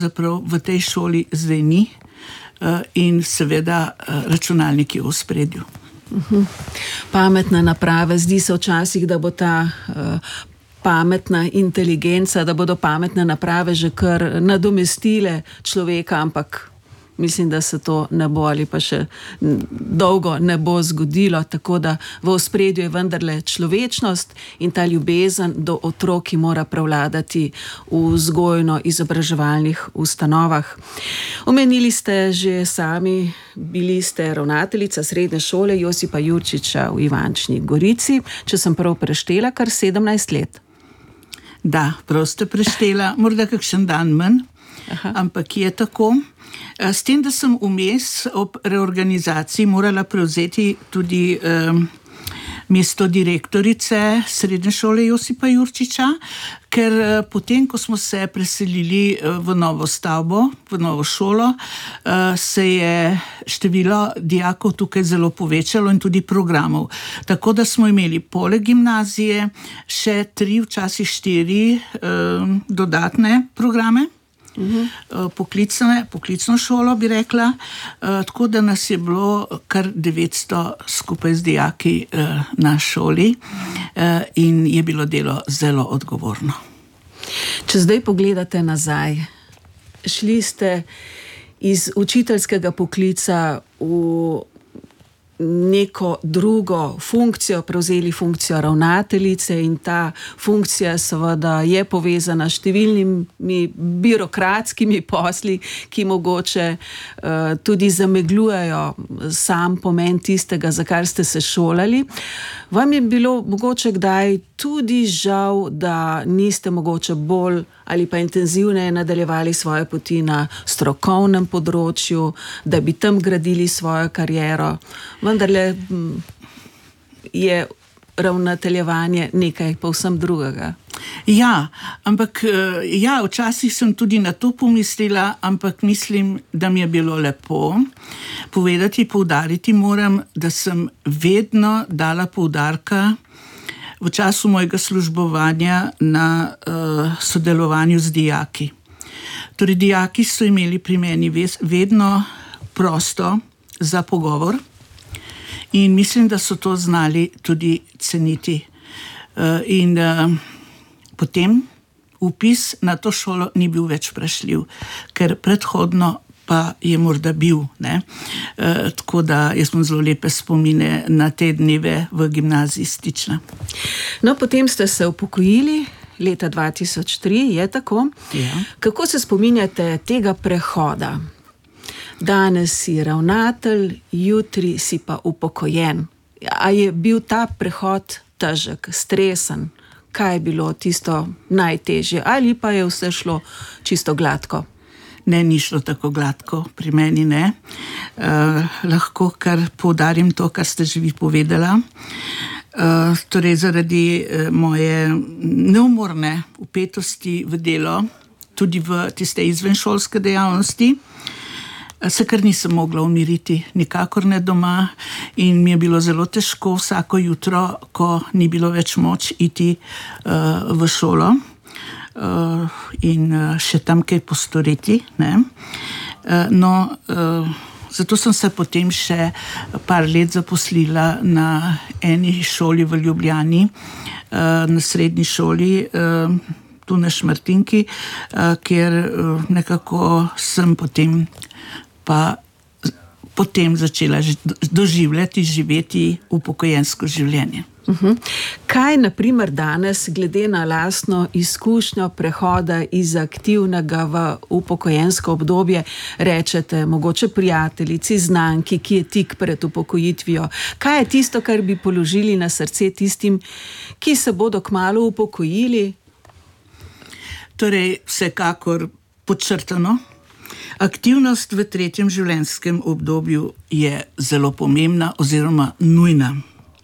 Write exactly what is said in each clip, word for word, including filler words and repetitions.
Zaprav v tej šoli zdaj ni in seveda računalnik je v ospredju. Uh-huh. Pametne naprave, zdi se včasih, da bo ta uh, pametna inteligenca, da bodo pametne naprave že kar nadomestile človeka, ampak mislim, da se to ne bo ali pa še dolgo ne bo zgodilo, tako da v ospredju je vendarle človečnost in ta ljubezen do otrok, ki mora prevladati v vzgojno-izobraževalnih ustanovah. Omenili ste že sami, bili ste ravnateljica srednje šole Josipa Jurčiča v Ivančni Gorici, če sem prav preštela, kar sedemnajst let. Da, prav ste preštela, morda kakšen dan manj, Aha. ampak je tako. S tem, da sem vmes ob reorganizaciji morala prevzeti tudi um, mesto direktorice srednje šole Josipa Jurčiča, ker uh, potem, ko smo se preselili uh, v novo stavbo, v novo šolo, uh, se je število dijakov tukaj zelo povečalo in tudi programov. Tako da smo imeli poleg gimnazije še tri, včasih štiri uh, dodatne programe. Uh-huh. Poklicne, poklicno šolo bi rekla, uh, tako da nas je bilo kar devetsto skupaj z dijaki uh, na šoli uh, in je bilo delo zelo odgovorno. Če zdaj pogledate nazaj, šli ste iz učiteljskega poklica v neko drugo funkcijo, prevzeli funkcijo ravnateljice in ta funkcija seveda je povezana s številnimi birokratskimi posli, ki mogoče uh, tudi zamegljujejo sam pomen tistega, za kar ste se šolali. Vam je bilo mogoče kdaj tudi žal, da niste mogoče bolj ali pa intenzivneje nadaljevali svoje poti na strokovnem področju, da bi tam gradili svojo kariero. Vendarle je ravnateljevanje nekaj povsem drugega. Ja, ampak ja, včasih sem tudi na to pomislila, ampak mislim, da mi je bilo lepo povedati, poudariti moram, da sem vedno dala poudarka v času mojega službovanja na uh, sodelovanju z dijaki. Torej, dijaki so imeli pri meni vedno prosto za pogovor in mislim, da so to znali tudi ceniti. Uh, in uh, potem vpis na to šolo ni bil več vprašljiv, ker predhodno pa je morda bil. Ne? E, tako da jaz imam zelo lepe spomine na te dneve v gimnaziji Stična. No, potem ste se upokojili leta dva tisoč tri, je tako? Ja. Kako se spominjate tega prehoda? Danes si ravnatelj, jutri si pa upokojen. A je bil ta prehod težek, stresen? Kaj je bilo tisto najtežje? Ali pa je vse šlo čisto gladko? Ne, ni šlo tako gladko, pri meni ne. Uh, lahko kar poudarim to, kar ste že vi povedala. Uh, torej, zaradi uh, moje neumorne vpetosti v delo, tudi v tiste izvenšolske dejavnosti, uh, se kar nisem mogla umiriti, nikakor ne doma in mi je bilo zelo težko vsako jutro, ko ni bilo več moč iti uh, v šolo. Uh, in uh, še tam kaj postoriti. Ne? Uh, no, uh, zato sem se potem še par let zaposlila na eni šoli v Ljubljani, uh, na srednji šoli, uh, tu na Šmartinki, uh, kjer uh, nekako sem potem pa potem začela doživljati, živeti upokojensko življenje. Uhum. Kaj na primer danes, glede na lastno izkušnjo prehoda iz aktivnega v upokojensko obdobje, rečete mogoče prijateljici, znanki, ki je tik pred upokojitvijo? Kaj je tisto, kar bi položili na srce tistim, ki se bodo kmalu upokojili? Torej, vsekakor podčrtano. Aktivnost v tretjem življenjskem obdobju je zelo pomembna oziroma nujna.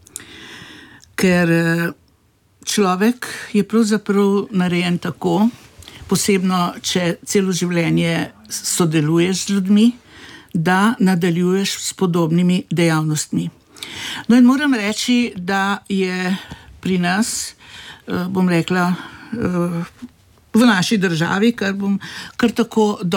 Ker človek je pravzaprav narejen tako, posebno, če celo življenje sodeluješ z ljudmi, da nadaljuješ s podobnimi dejavnostmi. No in moram reči, da je pri nas, bom rekla, v naši državi, kar bom kar tako